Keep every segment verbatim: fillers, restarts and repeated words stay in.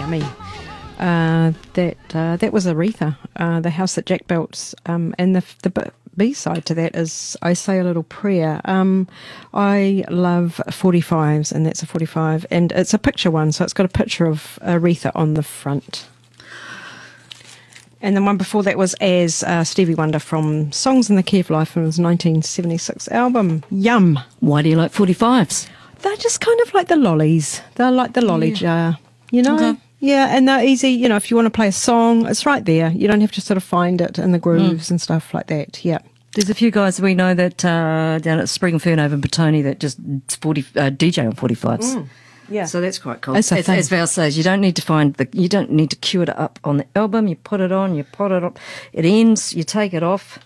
yummy. Uh, that uh, that was Aretha, uh, the house that Jack built, um, and the the B side to that is I Say a Little Prayer. Um, I love forty-fives, and that's a forty-five, and it's a picture one, so it's got a picture of Aretha on the front. And the one before that was As uh, Stevie Wonder from Songs in the Key of Life from his nineteen seventy-six album. Yum. Why do you like forty-fives? They're just kind of like the lollies. They're like the lolly Yeah. jar, you know? Okay. Yeah, and they're easy. You know, if you want to play a song, it's right there. You don't have to sort of find it in the grooves mm. and stuff like that. Yeah. There's a few guys we know that uh, down at Spring Fern over in Petone that just forty uh, D J on forty-fives. Mm. Yeah. So that's quite cool. As, as Val says, you don't need to find the, you don't need to cue it up on the album. You put it on, you put it on, it ends, you take it off.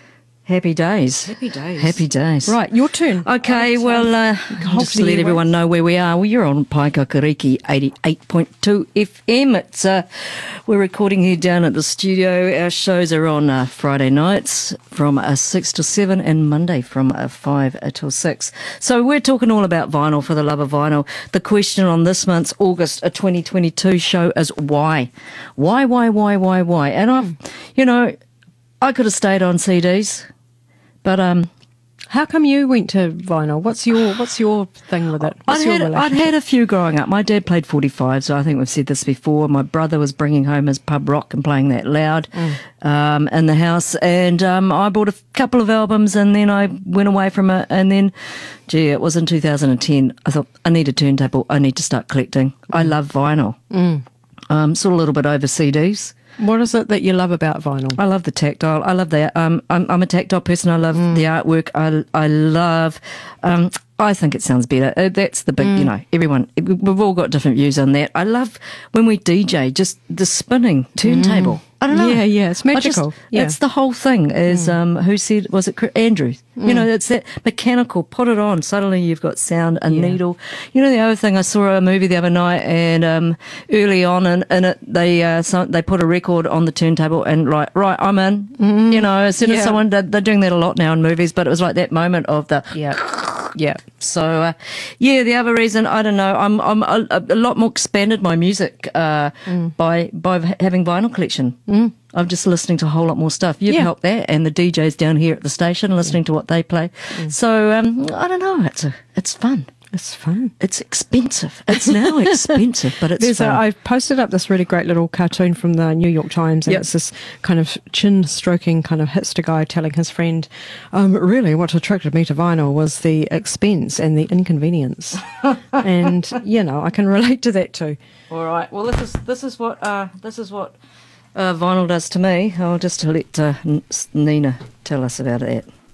Happy days. Happy days. Happy days. Right, your turn. Okay, well, uh, just to let everyone know where we are. Well, you're on Paikakariki eighty-eight point two F M. It's, uh, we're recording here down at the studio. Our shows are on uh, Friday nights from uh, six to seven and Monday from uh, five till six. So we're talking all about vinyl, for the love of vinyl. The question on this month's August uh, twenty twenty-two show is why? Why, why, why, why, why? And I've, you know, I could have stayed on C Ds. But um, how come you went to vinyl? What's your What's your thing with it? What's I'd, your had, I'd had a few growing up. My dad played forty-fives. So I think we've said this before. My brother was bringing home his pub rock and playing that loud mm. um, in the house. And um, I bought a couple of albums and then I went away from it. And then, gee, it was in two thousand ten. I thought, I need a turntable. I need to start collecting. Mm. I love vinyl. Mm. Um, sort of a little bit over C Ds. What is it that you love about vinyl? I love the tactile. I love the. Um, I'm, I'm a tactile person. I love mm. the artwork. I I love. Um, I think it sounds better. Uh, that's the big. Mm. You know, everyone. We've all got different views on that. I love when we D J, just the spinning turntable. Mm. I don't know. Yeah, yeah, it's magical. Just, yeah. It's the whole thing. Is mm. um, who said was it Andrew? Mm. You know, it's that mechanical. Put it on. Suddenly you've got sound, a yeah. needle. You know, the other thing. I saw a movie the other night, and um, early on in, in it, they uh, some, they put a record on the turntable, and right, right, I'm in. Mm. You know, as soon as yeah. someone they're doing that a lot now in movies, but it was like that moment of the yeah. Yeah. So, uh, yeah, the other reason, I don't know, I'm I'm a, a lot more expanded my music uh, mm. by by having vinyl collection. Mm. I'm just listening to a whole lot more stuff. You've yeah. helped that, and the D Js down here at the station listening yeah. to what they play. Mm. So, um, I don't know, it's a, it's fun. It's fun. It's expensive. It's now expensive, but it's There's fun. A, I posted up this really great little cartoon from the New York Times, and yep. it's this kind of chin-stroking kind of hipster guy telling his friend, um, really what attracted me to vinyl was the expense and the inconvenience. And, you know, I can relate to that too. All right. Well, this is this is what uh, this is what uh, vinyl does to me. I'll just let uh, Nina tell us about that.